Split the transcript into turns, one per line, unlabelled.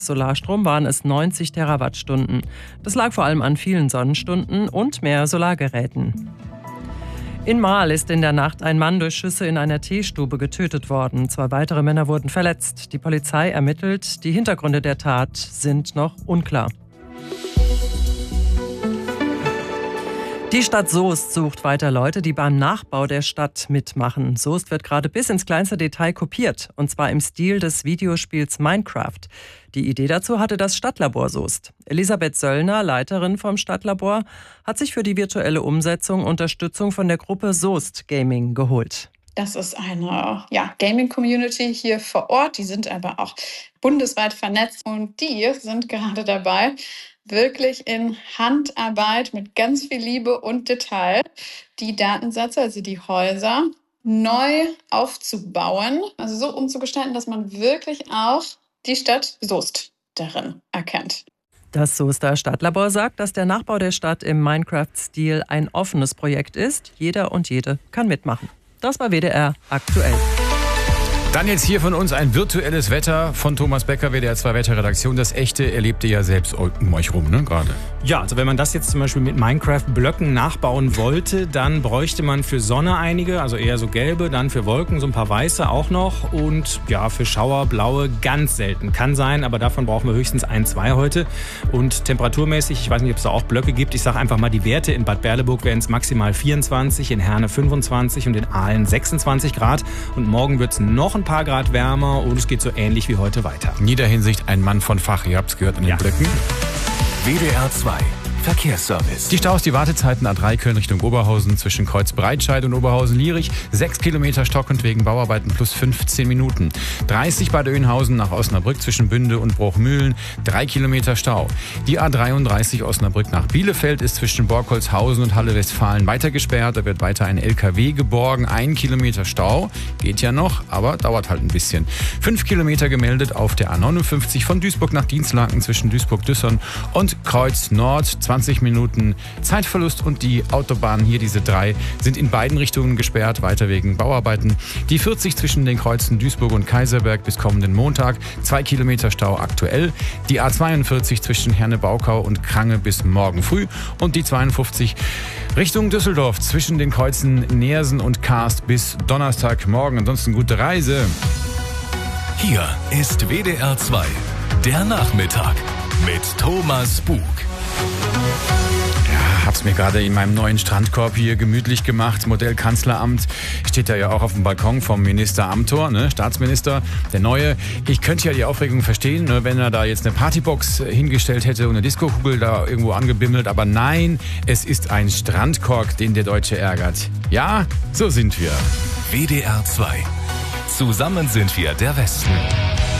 Solarstrom waren es 90 Terawattstunden. Das lag vor allem an vielen Sonnenstunden und mehr Solargeräten. In Marl ist in der Nacht ein Mann durch Schüsse in einer Teestube getötet worden. 2 weitere Männer wurden verletzt. Die Polizei ermittelt. Die Hintergründe der Tat sind noch unklar. Die Stadt Soest sucht weiter Leute, die beim Nachbau der Stadt mitmachen. Soest wird gerade bis ins kleinste Detail kopiert, und zwar im Stil des Videospiels Minecraft. Die Idee dazu hatte das Stadtlabor Soest. Elisabeth Söllner, Leiterin vom Stadtlabor, hat sich für die virtuelle Umsetzung Unterstützung von der Gruppe Soest Gaming geholt.
Das ist eine Gaming-Community hier vor Ort. Die sind aber auch bundesweit vernetzt und die sind gerade dabei, wirklich in Handarbeit mit ganz viel Liebe und Detail die Datensätze, also die Häuser, neu aufzubauen, also so umzugestalten, dass man wirklich auch die Stadt Soest darin erkennt.
Das Soester Stadtlabor sagt, dass der Nachbau der Stadt im Minecraft-Stil ein offenes Projekt ist. Jeder und jede kann mitmachen. Das war WDR aktuell.
Dann jetzt hier von uns ein virtuelles Wetter von Thomas Becker, WDR 2 Wetterredaktion. Das echte erlebt ihr ja selbst um euch rum, ne, gerade?
Ja, also wenn man das jetzt zum Beispiel mit Minecraft-Blöcken nachbauen wollte, dann bräuchte man für Sonne einige, also eher so gelbe, dann für Wolken so ein paar weiße auch noch und ja, für Schauer blaue ganz selten. Kann sein, aber davon brauchen wir höchstens 1, 2 heute. Und temperaturmäßig, ich weiß nicht, ob es da auch Blöcke gibt, ich sage einfach mal die Werte. In Bad Berleburg wären es maximal 24, in Herne 25 und in Aalen 26 Grad. Und morgen wird es noch ein paar Grad wärmer und es geht so ähnlich wie heute weiter.
In jeder Hinsicht ein Mann von Fach, ihr habt es gehört an den Blöcken.
WDR 2 Verkehrsservice.
Die Staus, die Wartezeiten A3 Köln Richtung Oberhausen zwischen Kreuzbreitscheid und Oberhausen-Lierich. 6 Kilometer stockend wegen Bauarbeiten plus 15 Minuten. 30 Bad Oeynhausen nach Osnabrück zwischen Bünde und Bruchmühlen. 3 Kilometer Stau. Die A33 Osnabrück nach Bielefeld ist zwischen Borkholzhausen und Halle Westfalen weiter gesperrt. Da wird weiter ein LKW geborgen. 1 Kilometer Stau. Geht ja noch, aber dauert halt ein bisschen. 5 Kilometer gemeldet auf der A59 von Duisburg nach Dinslaken zwischen Duisburg-Düssern und Kreuz Nord. 20 Minuten Zeitverlust und die Autobahnen hier, diese 3, sind in beiden Richtungen gesperrt, weiter wegen Bauarbeiten. Die 40 zwischen den Kreuzen Duisburg und Kaiserberg bis kommenden Montag, 2 Kilometer Stau aktuell. Die A42 zwischen Herne-Baukau und Krange bis morgen früh und die 52 Richtung Düsseldorf zwischen den Kreuzen Neersen und Karst bis Donnerstagmorgen. Ansonsten gute Reise.
Hier ist WDR 2, der Nachmittag mit Thomas Bug.
Ja, hab's mir gerade in meinem neuen Strandkorb hier gemütlich gemacht. Modell Kanzleramt steht da ja auch auf dem Balkon vom Minister Amthor, ne? Staatsminister, der Neue. Ich könnte ja die Aufregung verstehen, ne, wenn er da jetzt eine Partybox hingestellt hätte und eine Diskokugel da irgendwo angebimmelt. Aber nein, es ist ein Strandkorb, den der Deutsche ärgert. Ja, so sind wir.
WDR 2. Zusammen sind wir der Westen.